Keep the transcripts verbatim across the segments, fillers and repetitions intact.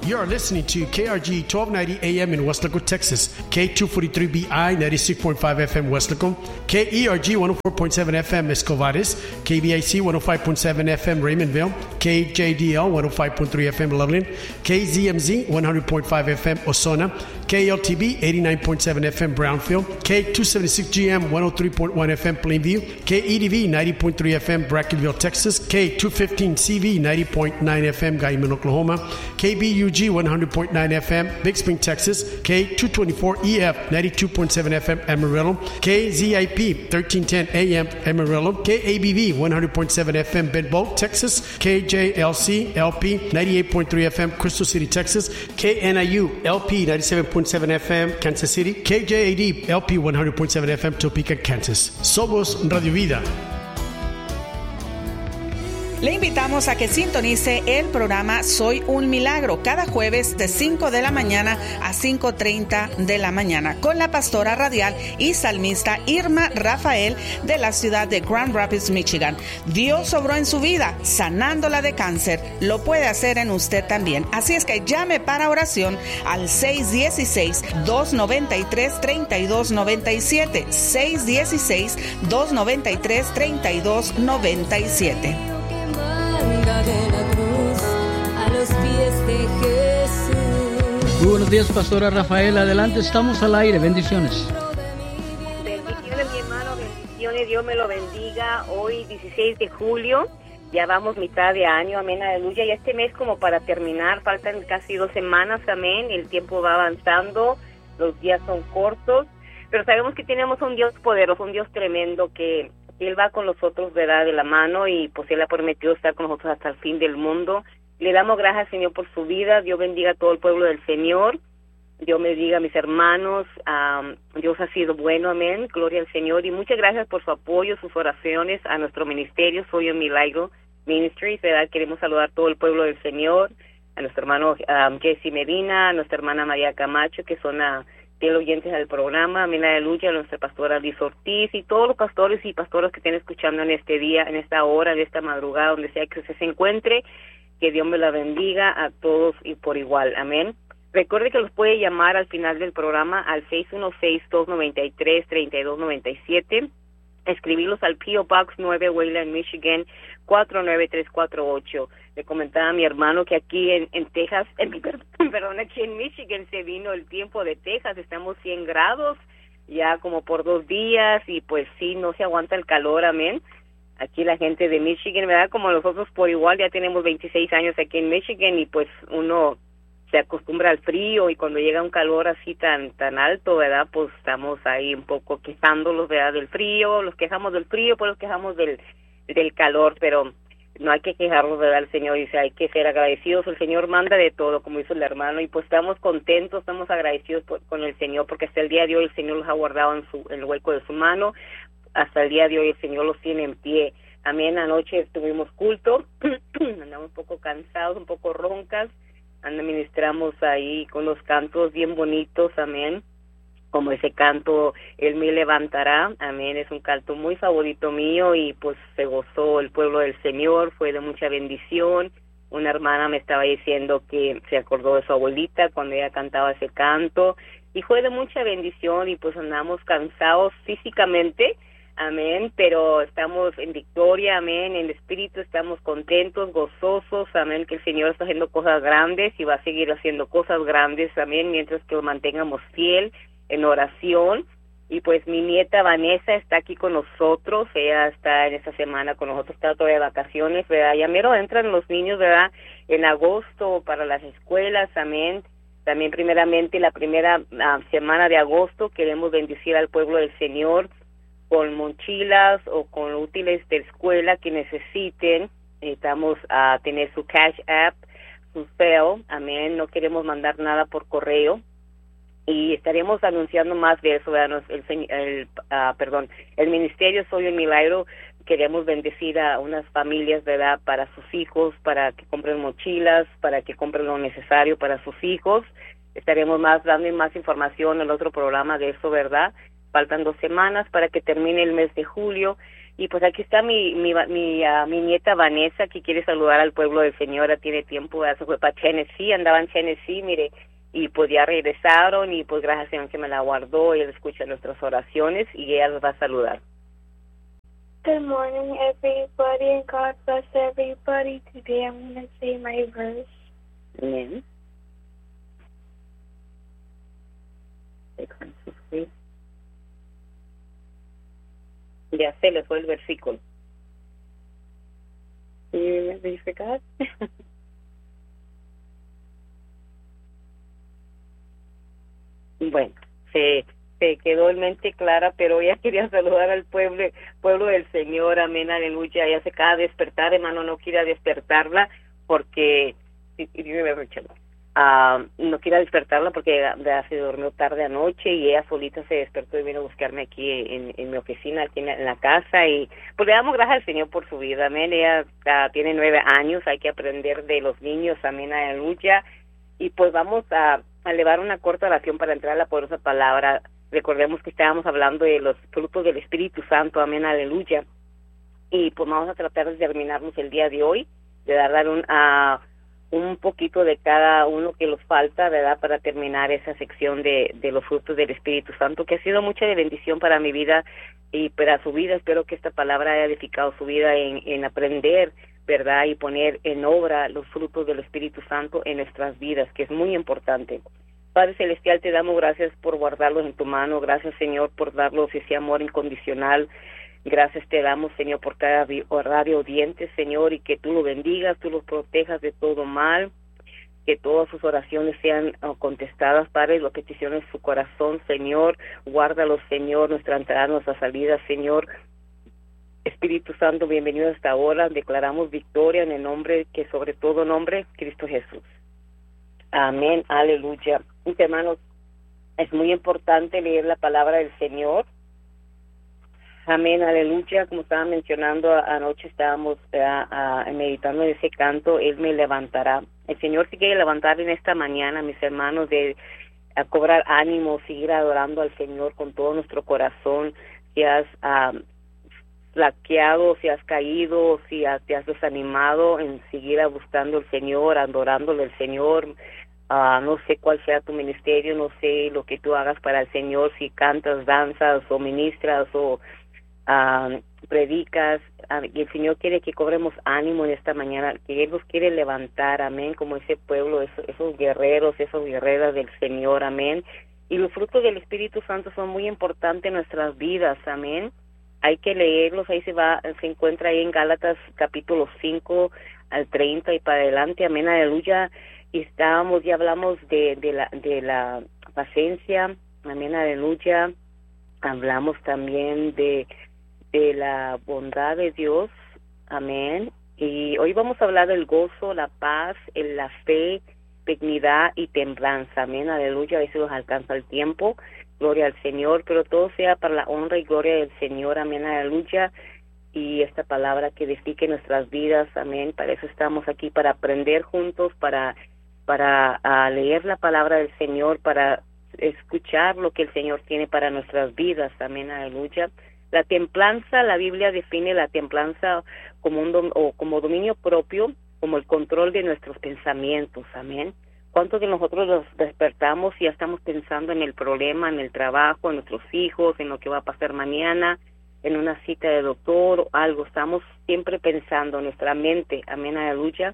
You are listening to K R G twelve ninety A M in Weslaco, Texas, K two forty-three B I ninety-six point five F M Weslaco, K E R G one oh four point seven F M Escovares, K B I C one oh five point seven F M Raymondville, K J D L one oh five point three F M Loveland, K Z M Z one hundred point five F M Ozona, K L T B eighty-nine point seven F M Brownfield, K two seventy-six G M one oh three point one F M Plainview, K E D V ninety point three F M Brackenville, Texas, K two fifteen C V ninety point nine F M Guyman, Oklahoma, K B U G one hundred point nine F M Big Spring, Texas, K two twenty-four E F ninety-two point seven F M Amarillo, K Z I P thirteen ten A M Amarillo, K A B V one hundred point seven F M Bedboe, Texas, K J L C L P ninety-eight point three F M Crystal City, Texas, K N I U L P ninety-seven point seven F M Kansas City, K J A D L P one hundred point seven F M Topeka, Kansas. Somos Radio Vida. Le invitamos a que sintonice el programa Soy un Milagro cada jueves de cinco de la mañana a cinco treinta de la mañana con la pastora radial y salmista Irma Rafael de la ciudad de Grand Rapids, Michigan. Dios obró en su vida, sanándola de cáncer. Lo puede hacer en usted también. Así es que llame para oración al seis uno seis, dos nueve tres, tres dos nueve siete, seis uno seis, dos nueve tres, tres dos nueve siete. De la cruz a los pies de Jesús. Muy buenos días, pastora Rafael. Adelante, estamos al aire. Bendiciones. Bendiciones, mi hermano. Bendiciones. Dios me lo bendiga. Hoy, dieciséis de julio, ya vamos mitad de año. Amén, aleluya. Y este mes como para terminar, faltan casi dos semanas. Amén. El tiempo va avanzando. Los días son cortos. Pero sabemos que tenemos un Dios poderoso, un Dios tremendo que... Él va con nosotros, ¿verdad?, de la mano, y pues Él ha prometido estar con nosotros hasta el fin del mundo. Le damos gracias al Señor por su vida. Dios bendiga a todo el pueblo del Señor. Dios me bendiga a mis hermanos. Um, Dios ha sido bueno, amén. Gloria al Señor. Y muchas gracias por su apoyo, sus oraciones a nuestro ministerio, Soy un Milagro Ministries, ¿verdad? Queremos saludar a todo el pueblo del Señor, a nuestro hermano um, Jesse Medina, a nuestra hermana María Camacho, que son a... de los oyentes del programa, amén, aleluya, nuestra pastora Liz Ortiz y todos los pastores y pastoras que estén escuchando en este día, en esta hora, en esta madrugada, donde sea que usted se encuentre, que Dios me la bendiga a todos y por igual, amén. Recuerde que los puede llamar al final del programa al seis uno seis, dos nueve tres, tres dos nueve siete, escribirlos al P O Box nueve, Wayland, Michigan, cuatro nueve tres cuatro ocho. Le comentaba a mi hermano que aquí en, en Texas, en, perdón, aquí en Michigan se vino el tiempo de Texas, estamos cien grados ya como por dos días y pues sí, no se aguanta el calor, amén. Aquí la gente de Michigan, ¿verdad? Como nosotros por igual ya tenemos veintiséis años aquí en Michigan y pues uno se acostumbra al frío y cuando llega un calor así tan tan alto, ¿verdad? Pues estamos ahí un poco quejándolos, ¿verdad? Del frío, los quejamos del frío, pues los quejamos del, del calor, pero... no hay que quejarnos, ¿verdad? El Señor dice, hay que ser agradecidos. El Señor manda de todo, como dice el hermano, y pues estamos contentos, estamos agradecidos por, con el Señor, porque hasta el día de hoy el Señor los ha guardado en, su, en el hueco de su mano. Hasta el día de hoy el Señor los tiene en pie. Amén. Anoche tuvimos culto, andamos un poco cansados, un poco roncas, administramos ahí con los cantos bien bonitos, amén. Como ese canto, Él me levantará, amén, es un canto muy favorito mío y pues se gozó el pueblo del Señor, fue de mucha bendición. Una hermana me estaba diciendo que se acordó de su abuelita cuando ella cantaba ese canto y fue de mucha bendición y pues andamos cansados físicamente, amén, pero estamos en victoria, amén, en el espíritu estamos contentos, gozosos, amén, que el Señor está haciendo cosas grandes y va a seguir haciendo cosas grandes, amén, mientras que lo mantengamos fiel en oración. Y pues mi nieta Vanessa está aquí con nosotros, ella está en esta semana con nosotros, está todavía de vacaciones, ¿verdad? Ya mero entran los niños, ¿verdad? En agosto para las escuelas, amén. También primeramente la primera uh, semana de agosto queremos bendecir al pueblo del Señor con mochilas o con útiles de escuela que necesiten. Necesitamos uh, tener su Cash App, su Zelle, amén. No queremos mandar nada por correo. Y estaremos anunciando más de eso, ¿verdad? El, el, uh, perdón, el ministerio Soy un Milagro, queremos bendecir a unas familias, ¿verdad? Para sus hijos, para que compren mochilas, para que compren lo necesario para sus hijos. Estaremos más dando más información en el otro programa de eso, ¿verdad? Faltan dos semanas para que termine el mes de julio Y pues aquí está mi mi mi, uh, mi nieta Vanessa, que quiere saludar al pueblo del Señor. Ya tiene tiempo, ya se fue para Tennessee, andaba en Tennessee, mire, y pues ya regresaron, y pues gracias a Dios que me la guardó, y él escucha nuestras oraciones, y ella los va a saludar. Good morning, everybody, and God bless everybody. Today I'm going to say my verse. Amen. Ya se le fue el versículo. ¿Y me forgot? Bueno, se, se quedó en mente clara, pero ella quería saludar al pueblo pueblo del Señor, amén, aleluya. Ella se acaba de despertar, hermano, no quiera despertarla porque... Uh, no quiera despertarla porque ya se durmió tarde anoche, y ella solita se despertó y vino a buscarme aquí en, en mi oficina, aquí en la, en la casa, y pues le damos gracias al Señor por su vida, amén. Ella uh, tiene nueve años, hay que aprender de los niños, amén, aleluya. Y pues vamos a, a elevar una corta oración para entrar a la poderosa palabra. Recordemos que estábamos hablando de los frutos del Espíritu Santo, amén, aleluya. Y pues vamos a tratar de terminarnos el día de hoy, de dar un... Uh, un poquito de cada uno que nos falta, ¿verdad?, para terminar esa sección de, de los frutos del Espíritu Santo, que ha sido mucha de bendición para mi vida y para su vida. Espero que esta palabra haya edificado su vida en, en aprender, ¿verdad?, y poner en obra los frutos del Espíritu Santo en nuestras vidas, que es muy importante. Padre Celestial, te damos gracias por guardarlos en tu mano. Gracias, Señor, por darlos ese amor incondicional. Gracias te damos, Señor, por cada radio audiente, Señor, y que tú lo bendigas, tú los protejas de todo mal, que todas sus oraciones sean uh, contestadas, Padre, las peticiones de su corazón, Señor. Guárdalos, Señor, nuestra entrada, nuestra salida, Señor. Espíritu Santo, bienvenido hasta ahora. Declaramos victoria en el nombre, que sobre todo nombre, Cristo Jesús. Amén, aleluya. Mis hermanos, es muy importante leer la palabra del Señor. Amén, aleluya. Como estaba mencionando, anoche estábamos uh, uh, meditando en ese canto, Él me levantará. El Señor se quiere levantar en esta mañana, mis hermanos, de a cobrar ánimo, seguir adorando al Señor con todo nuestro corazón. Si has uh, flaqueado, si has caído, si has, te has desanimado, en seguir buscando al Señor, adorándole al Señor. Uh, no sé cuál sea tu ministerio, no sé lo que tú hagas para el Señor, si cantas, danzas o ministras o Uh, predicas, uh, y el Señor quiere que cobremos ánimo en esta mañana, que Él nos quiere levantar, amén, como ese pueblo, esos, esos guerreros, esas guerreras del Señor, amén. Y los frutos del Espíritu Santo son muy importantes en nuestras vidas, amén. Hay que leerlos, ahí se va, se encuentra ahí en Gálatas capítulo cinco al treinta y para adelante, amén, aleluya. Y estábamos, ya hablamos de, de la, de la paciencia, amén, aleluya. Hablamos también de de la bondad de Dios, amén, y hoy vamos a hablar del gozo, la paz, el, la fe, dignidad y templanza, amén, aleluya. A veces nos alcanza el tiempo, gloria al Señor, pero todo sea para la honra y gloria del Señor, amén, aleluya. Y esta palabra que edifique nuestras vidas, amén, para eso estamos aquí, para aprender juntos, para para uh, leer la palabra del Señor, para escuchar lo que el Señor tiene para nuestras vidas, amén, aleluya. La templanza, la Biblia define la templanza como un dom- o como dominio propio, como el control de nuestros pensamientos, amén. ¿Cuántos de nosotros nos despertamos y ya estamos pensando en el problema, en el trabajo, en nuestros hijos, en lo que va a pasar mañana, en una cita de doctor o algo? Estamos siempre pensando en nuestra mente, amén, aleluya.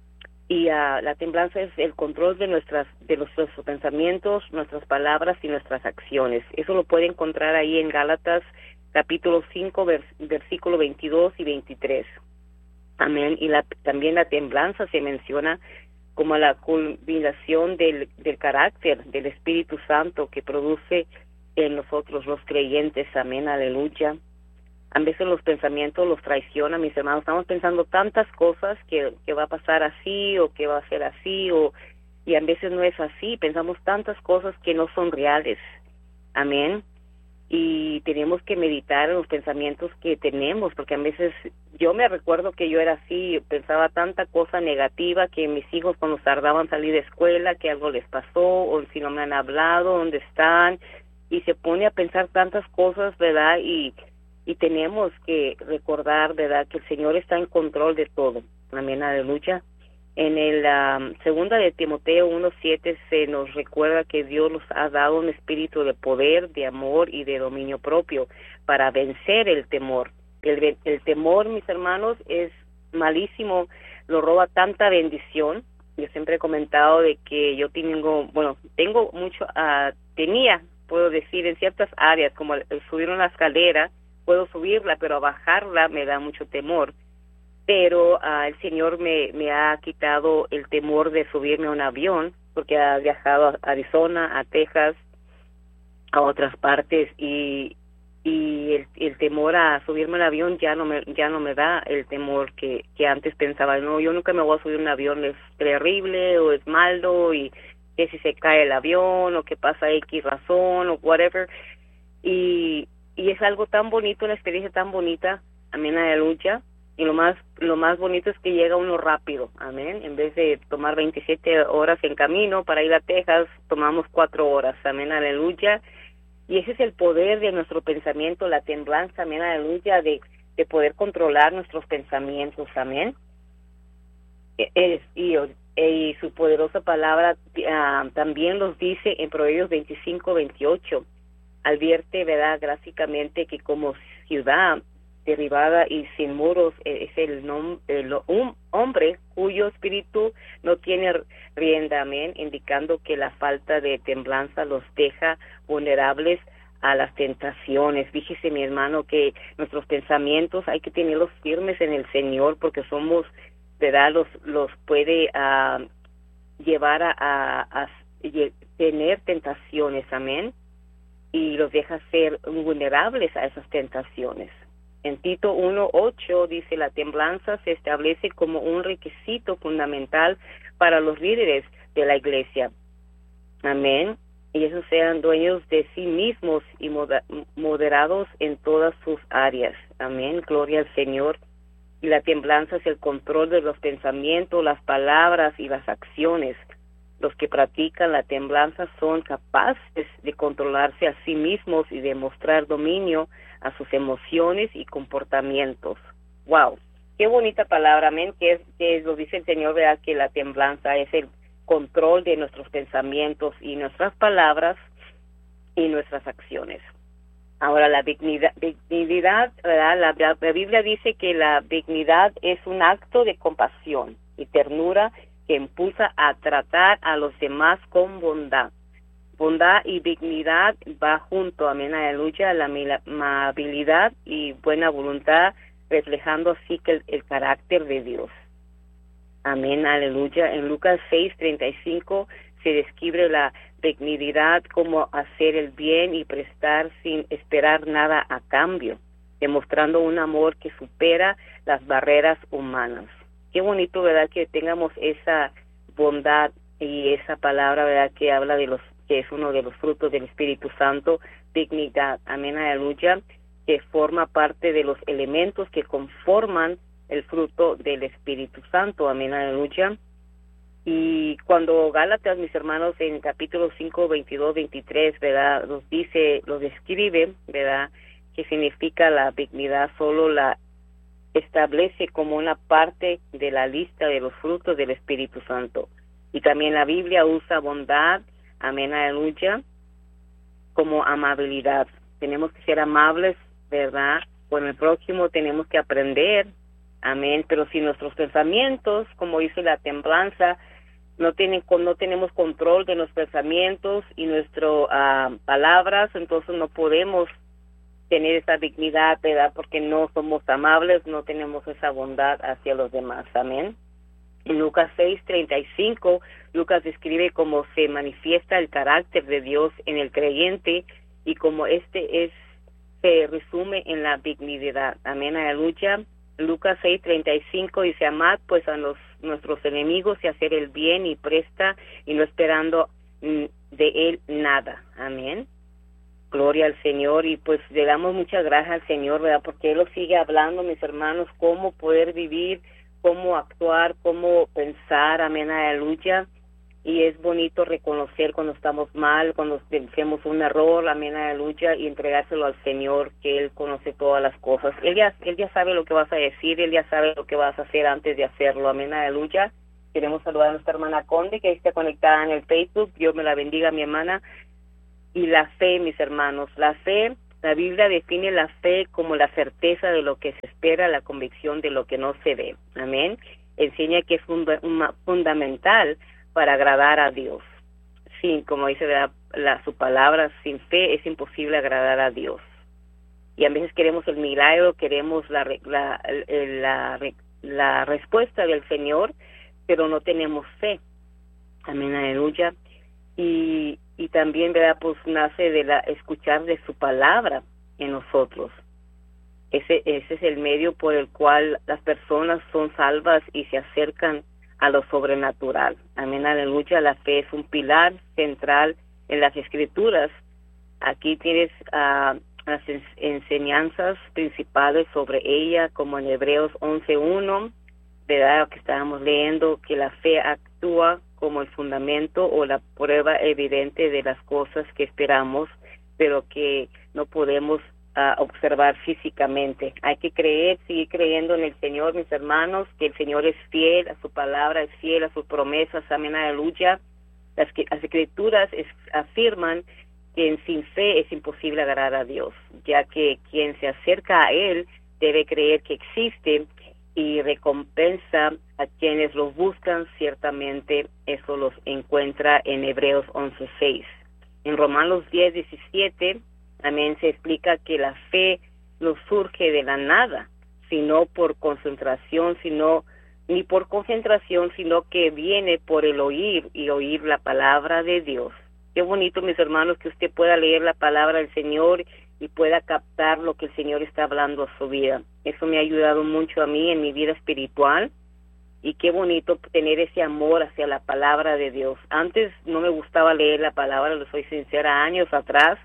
Y uh, la templanza es el control de nuestras de nuestros pensamientos, nuestras palabras y nuestras acciones. Eso lo puede encontrar ahí en Gálatas capítulo cinco, vers, versículo veintidós y veintitrés. Amén. Y la, también la templanza se menciona como la culminación del, del carácter del Espíritu Santo que produce en nosotros los creyentes. Amén, aleluya. A veces los pensamientos los traicionan, mis hermanos. Estamos pensando tantas cosas que, que va a pasar así o que va a ser así, o y a veces no es así. Pensamos tantas cosas que no son reales. Amén. Y tenemos que meditar en los pensamientos que tenemos, porque a veces yo me recuerdo que yo era así, pensaba tanta cosa negativa, que mis hijos cuando tardaban salir de escuela, que algo les pasó, o si no me han hablado, dónde están, y se pone a pensar tantas cosas, ¿verdad? Y y tenemos que recordar, ¿verdad?, que el Señor está en control de todo. Amén, aleluya. En el um, segunda de Timoteo uno siete se nos recuerda que Dios nos ha dado un espíritu de poder, de amor y de dominio propio para vencer el temor. El, el temor, mis hermanos, es malísimo, lo roba tanta bendición. Yo siempre he comentado de que yo tengo, bueno, tengo mucho, uh, tenía, puedo decir, en ciertas áreas, como el, el subir una escalera, puedo subirla, pero bajarla me da mucho temor. Pero uh, el Señor me, me ha quitado el temor de subirme a un avión, porque ha viajado a Arizona, a Texas, a otras partes, y y el, el temor a subirme al avión ya no me ya no me da el temor que, que antes pensaba. No, yo nunca me voy a subir a un avión, es terrible o es malo, y que si se cae el avión o que pasa X razón o whatever. Y, y es algo tan bonito, una experiencia tan bonita, amén, aleluya. Y lo más lo más bonito es que llega uno rápido, amén. En vez de tomar veintisiete horas en camino para ir a Texas, tomamos cuatro horas, amén, aleluya. Y ese es el poder de nuestro pensamiento, la temblanza, amén, aleluya, de, de poder controlar nuestros pensamientos, amén. Es, y, y su poderosa palabra uh, también los dice en Proverbios veinticinco veintiocho. Advierte, ¿verdad?, gráficamente que como ciudad derribada y sin muros es el, nom, el un hombre cuyo espíritu no tiene rienda, amén, indicando que la falta de temblanza los deja vulnerables a las tentaciones. Fíjese, mi hermano, que nuestros pensamientos hay que tenerlos firmes en el Señor, porque somos, ¿verdad?, los, los puede uh, llevar a, a, a tener tentaciones, amén, y los deja ser vulnerables a esas tentaciones. En Tito uno ocho dice, la temblanza se establece como un requisito fundamental para los líderes de la iglesia. Amén. Y esos sean dueños de sí mismos y moderados en todas sus áreas. Amén. Gloria al Señor. Y la temblanza es el control de los pensamientos, las palabras y las acciones. Los que practican la temblanza son capaces de controlarse a sí mismos y de mostrar dominio a sus emociones y comportamientos. Wow, qué bonita palabra, amén, que es, que lo dice el Señor, ¿verdad?, que la temblanza es el control de nuestros pensamientos y nuestras palabras y nuestras acciones. Ahora, la dignidad, dignidad ¿verdad? La, la Biblia dice que la dignidad es un acto de compasión y ternura que impulsa a tratar a los demás con bondad. Bondad y dignidad va junto, amén, aleluya, la amabilidad y buena voluntad, reflejando así que el, el carácter de Dios. Amén, aleluya. En Lucas seis treinta y cinco se describe la dignidad como hacer el bien y prestar sin esperar nada a cambio, demostrando un amor que supera las barreras humanas. Qué bonito, ¿verdad?, que tengamos esa bondad y esa palabra, ¿verdad?, que habla de los que es uno de los frutos del Espíritu Santo, dignidad, amén, aleluya, que forma parte de los elementos que conforman el fruto del Espíritu Santo, amén, aleluya. Y cuando Gálatas, mis hermanos, en capítulo cinco, veintidós, veintitrés, ¿verdad?, nos dice, lo describe, ¿verdad?, que significa la dignidad, solo la establece como una parte de la lista de los frutos del Espíritu Santo. Y también la Biblia usa bondad, amén, aleluya, como amabilidad. Tenemos que ser amables, ¿verdad?, con el prójimo, tenemos que aprender, amén, pero si nuestros pensamientos, como dice la temblanza, no tienen no tenemos control de nuestros pensamientos y nuestras uh, palabras, entonces no podemos tener esa dignidad, ¿verdad?, porque no somos amables, no tenemos esa bondad hacia los demás, amén. En Lucas seis treinta y cinco, Lucas describe cómo se manifiesta el carácter de Dios en el creyente y cómo este es se resume en la dignidad. Amén, aleluya. Lucas seis treinta y cinco dice, amad pues a los, nuestros enemigos y hacer el bien y presta y no esperando de él nada. Amén. Gloria al Señor, y pues le damos muchas gracias al Señor, ¿verdad?, porque Él nos sigue hablando, mis hermanos, cómo poder vivir, cómo actuar, cómo pensar, amén, aleluya, y es bonito reconocer cuando estamos mal, cuando hacemos un error, amén, aleluya, y entregárselo al Señor, que Él conoce todas las cosas. Él ya, Él ya sabe lo que vas a decir, Él ya sabe lo que vas a hacer antes de hacerlo, amén, aleluya. Queremos saludar a nuestra hermana Conde, que está conectada en el Facebook. Dios me la bendiga, mi hermana. Y la fe, mis hermanos, la fe, la Biblia define la fe como la certeza de lo que se espera, la convicción de lo que no se ve, amén. Enseña que es funda, una, fundamental para agradar a Dios. Sin, como dice la, la, su palabra, sin fe es imposible agradar a Dios. Y a veces queremos el milagro, queremos la, la, la, la, la respuesta del Señor, pero no tenemos fe. Amén, aleluya. Y, y también, ¿verdad? Pues nace de la escuchar de su palabra en nosotros. Ese, ese es el medio por el cual las personas son salvas y se acercan a lo sobrenatural. Amén, aleluya. La fe es un pilar central en las Escrituras. Aquí tienes uh, las enseñanzas principales sobre ella, como en Hebreos once uno, ¿verdad? Que estábamos leyendo, que la fe actúa como el fundamento o la prueba evidente de las cosas que esperamos, pero que no podemos uh, observar físicamente. Hay que creer, seguir creyendo en el Señor, mis hermanos, que el Señor es fiel a su palabra, es fiel a sus promesas, amén, aleluya. Las, que, las Escrituras es, afirman que en, sin fe es imposible agradar a Dios, ya que quien se acerca a Él debe creer que existe y recompensa a quienes los buscan. Ciertamente eso los encuentra en Hebreos once seis. En Romanos diez diecisiete también se explica que la fe no surge de la nada, sino por concentración, sino ni por concentración, sino que viene por el oír y oír la palabra de Dios. Qué bonito, mis hermanos, que usted pueda leer la palabra del Señor y pueda captar lo que el Señor está hablando a su vida. Eso me ha ayudado mucho a mí en mi vida espiritual, y qué bonito tener ese amor hacia la palabra de Dios. Antes no me gustaba leer la palabra, lo soy sincera, años atrás,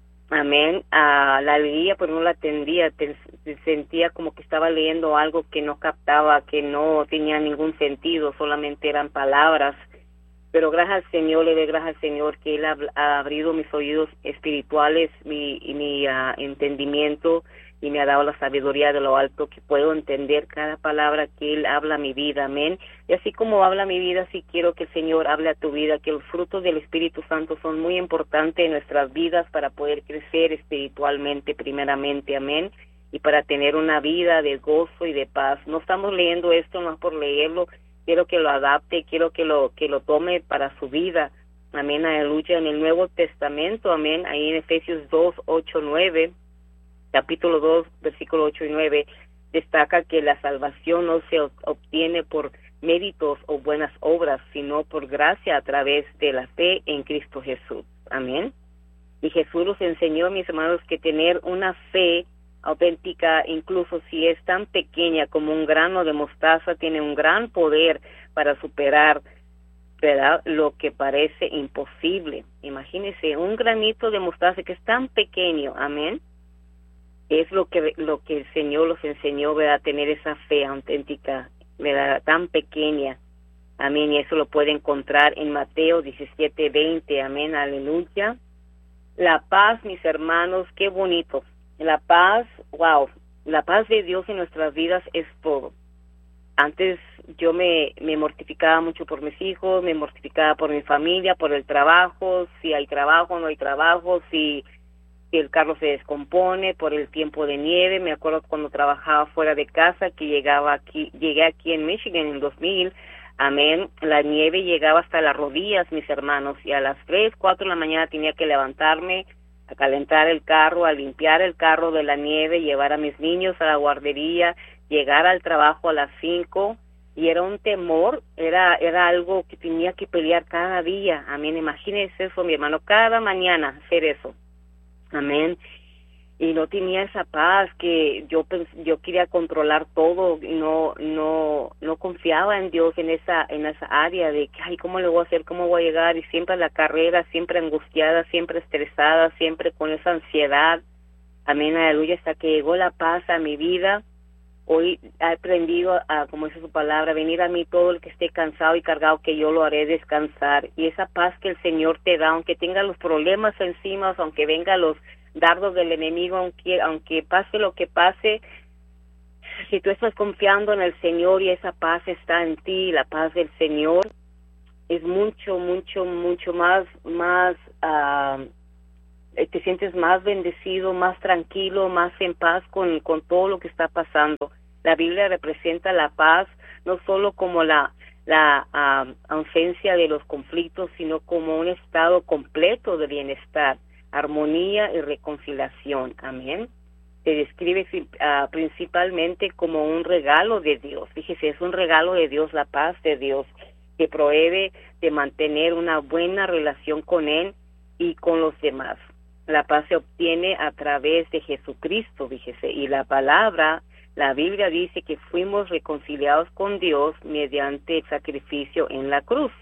amén, a la leía pero no la entendía, te, te sentía como que estaba leyendo algo que no captaba, que no tenía ningún sentido, solamente eran palabras. Pero gracias al Señor, le doy gracias al Señor que Él ha, ha abrido mis oídos espirituales, mi, y mi uh, entendimiento, y me ha dado la sabiduría de lo alto, que puedo entender cada palabra que Él habla a mi vida, amén. Y así como habla a mi vida, sí quiero que el Señor hable a tu vida, que los frutos del Espíritu Santo son muy importantes en nuestras vidas para poder crecer espiritualmente primeramente, amén, y para tener una vida de gozo y de paz. No estamos leyendo esto no por leerlo, quiero que lo adapte, quiero que lo que lo tome para su vida, amén, aleluya. En el Nuevo Testamento, amén, ahí en Efesios dos, ocho, nueve, capítulo dos, versículo ocho y nueve, destaca que la salvación no se obtiene por méritos o buenas obras, sino por gracia a través de la fe en Cristo Jesús, amén. Y Jesús nos enseñó, mis hermanos, que tener una fe auténtica, incluso si es tan pequeña como un grano de mostaza, tiene un gran poder para superar, ¿verdad?, lo que parece imposible. Imagínese, un granito de mostaza que es tan pequeño, amén, es lo que lo que el Señor los enseñó, ¿verdad?, tener esa fe auténtica, ¿verdad?, tan pequeña, amén, y eso lo puede encontrar en Mateo diecisiete veinte, amén, aleluya. La paz, mis hermanos, qué bonito. La paz, wow, la paz de Dios en nuestras vidas es todo. Antes yo me, me mortificaba mucho por mis hijos, me mortificaba por mi familia, por el trabajo, si hay trabajo, no hay trabajo, si, si el carro se descompone, por el tiempo de nieve. Me acuerdo cuando trabajaba fuera de casa, que llegaba aquí, llegué aquí en Michigan en dos mil, amén, la nieve llegaba hasta las rodillas, mis hermanos, y a las tres, cuatro de la mañana tenía que levantarme, a calentar el carro, a limpiar el carro de la nieve, llevar a mis niños a la guardería, llegar al trabajo a las cinco, y era un temor, era era algo que tenía que pelear cada día, amén. Imagínese eso, mi hermano, cada mañana hacer eso, amén. Y no tenía esa paz, que yo yo quería controlar todo, y no no no confiaba en Dios en esa en esa área de que, ay, ¿cómo le voy a hacer? ¿Cómo voy a llegar? Y siempre la carrera, siempre angustiada, siempre estresada, siempre con esa ansiedad, amén, aleluya, hasta que llegó la paz a mi vida. hoy he aprendido, a, como dice su palabra, venir a mí todo el que esté cansado y cargado, que yo lo haré descansar. Y esa paz que el Señor te da, aunque tenga los problemas encima, aunque vengan los dardos del enemigo, aunque, aunque pase lo que pase, si tú estás confiando en el Señor y esa paz está en ti, la paz del Señor es mucho, mucho, mucho más, más, uh, te sientes más bendecido, más tranquilo, más en paz con, con todo lo que está pasando. La Biblia representa la paz no solo como la, la uh, ausencia de los conflictos, sino como un estado completo de bienestar, armonía y reconciliación. Amén. Se describe uh, principalmente como un regalo de Dios. Fíjese, es un regalo de Dios, la paz de Dios, que provee de mantener una buena relación con Él y con los demás. La paz se obtiene a través de Jesucristo, fíjese, y la palabra, la Biblia dice que fuimos reconciliados con Dios mediante el sacrificio en la cruz.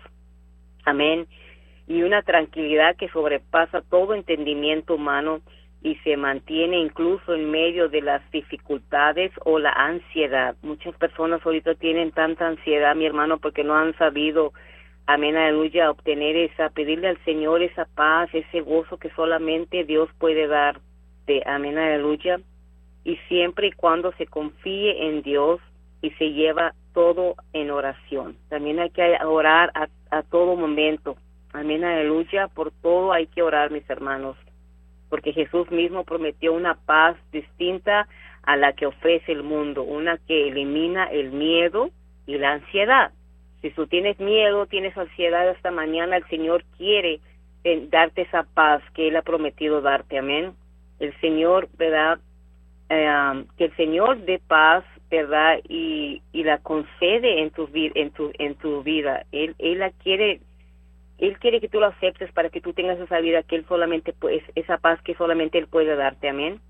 Amén. Y una tranquilidad que sobrepasa todo entendimiento humano y se mantiene incluso en medio de las dificultades o la ansiedad. Muchas personas ahorita tienen tanta ansiedad, mi hermano, porque no han sabido, amén, aleluya, obtener esa, pedirle al Señor esa paz, ese gozo que solamente Dios puede darte, amén, aleluya. Y siempre y cuando se confíe en Dios y se lleva todo en oración. También hay que orar a, a todo momento, amén, aleluya, por todo hay que orar, mis hermanos, porque Jesús mismo prometió una paz distinta a la que ofrece el mundo, una que elimina el miedo y la ansiedad. Si tú tienes miedo, tienes ansiedad esta mañana, el Señor quiere eh, darte esa paz que Él ha prometido darte, amén. El Señor, ¿verdad? Eh, que el Señor dé paz, ¿verdad? Y, y la concede en tu, en tu, en tu vida. Él, Él la quiere. Él quiere que tú lo aceptes para que tú tengas esa vida que Él solamente, pues, esa paz que solamente Él puede darte, amén.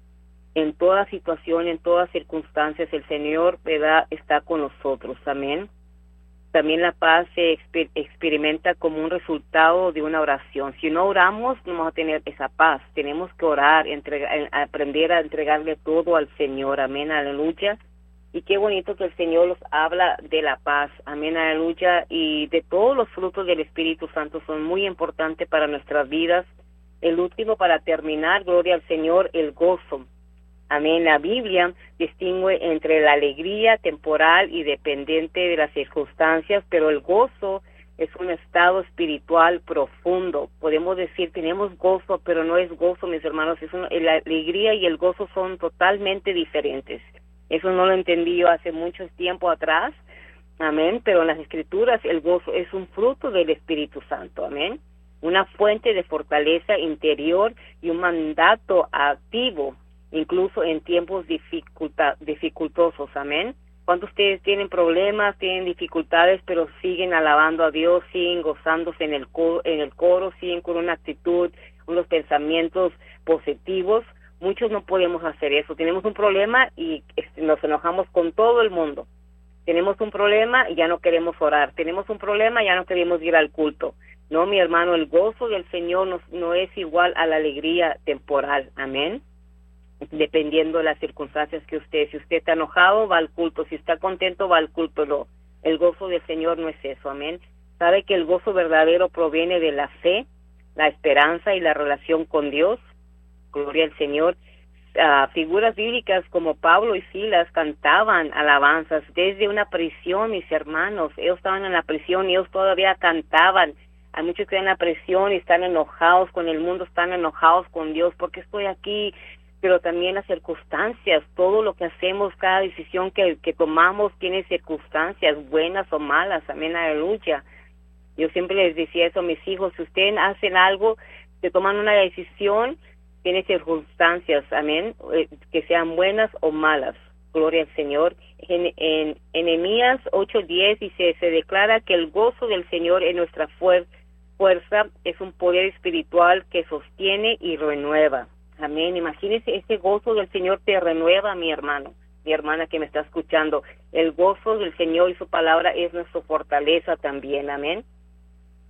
En toda situación, en todas circunstancias, el Señor, ¿verdad?, está con nosotros, amén. También la paz se exper- experimenta como un resultado de una oración. Si no oramos, no vamos a tener esa paz. Tenemos que orar, entregar, aprender a entregarle todo al Señor, amén, aleluya. Y qué bonito que el Señor nos habla de la paz, amén, aleluya, y de todos los frutos del Espíritu Santo son muy importantes para nuestras vidas. El último, para terminar, gloria al Señor, el gozo. Amén. La Biblia distingue entre la alegría temporal y dependiente de las circunstancias, pero el gozo es un estado espiritual profundo. Podemos decir, tenemos gozo, pero no es gozo, mis hermanos. Es una, la alegría y el gozo son totalmente diferentes. Eso no lo entendí yo hace mucho tiempo atrás, amén, pero en las Escrituras el gozo es un fruto del Espíritu Santo, amén, una fuente de fortaleza interior y un mandato activo, incluso en tiempos dificulta, dificultosos, amén. ¿Cuántos de ustedes tienen problemas, tienen dificultades, pero siguen alabando a Dios, siguen gozándose en el coro, en el coro, siguen con una actitud, unos pensamientos positivos? Muchos no podemos hacer eso. Tenemos un problema y nos enojamos con todo el mundo. Tenemos un problema y ya no queremos orar. Tenemos un problema y ya no queremos ir al culto. No, mi hermano, el gozo del Señor no, no es igual a la alegría temporal. Amén. Dependiendo de las circunstancias que usted, si usted está enojado, va al culto. Si está contento, va al culto. No, el gozo del Señor no es eso. Amén. Sabe que el gozo verdadero proviene de la fe, la esperanza y la relación con Dios. Gloria al Señor. Uh, figuras bíblicas como Pablo y Silas cantaban alabanzas desde una prisión, mis hermanos. Ellos estaban en la prisión y ellos todavía cantaban. Hay muchos que están en la prisión y están enojados con el mundo, están enojados con Dios. ¿Por qué estoy aquí? Pero también las circunstancias, todo lo que hacemos, cada decisión que, que tomamos tiene circunstancias buenas o malas. Amén, aleluya. Yo siempre les decía eso a mis hijos: si ustedes hacen algo, se toman una decisión, tiene circunstancias, amén, eh, que sean buenas o malas. Gloria al Señor. En, en, en Nehemías ocho diez dice, se declara que el gozo del Señor es nuestra fuer, fuerza, es un poder espiritual que sostiene y renueva. Amén. Imagínese, ese gozo del Señor te renueva, mi hermano, mi hermana que me está escuchando. El gozo del Señor y su palabra es nuestra fortaleza también. Amén.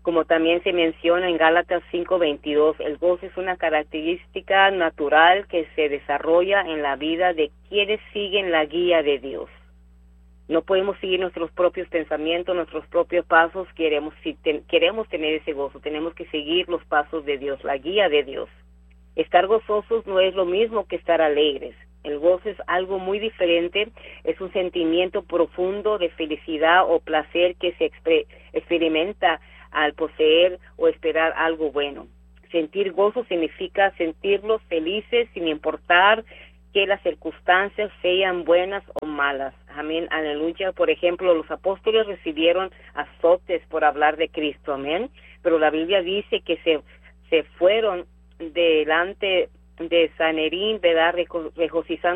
Como también se menciona en Gálatas cinco veintidós, el gozo es una característica natural que se desarrolla en la vida de quienes siguen la guía de Dios. No podemos seguir nuestros propios pensamientos, nuestros propios pasos, queremos, si ten, queremos tener ese gozo, tenemos que seguir los pasos de Dios, la guía de Dios. Estar gozosos no es lo mismo que estar alegres. El gozo es algo muy diferente, es un sentimiento profundo de felicidad o placer que se exper- experimenta al poseer o esperar algo bueno. Sentir gozo significa sentirlos felices sin importar que las circunstancias sean buenas o malas. Amén, aleluya. Por ejemplo, los apóstoles recibieron azotes por hablar de Cristo, amén. Pero la Biblia dice que se, se fueron delante de Sanedrín, ¿verdad?, regocijando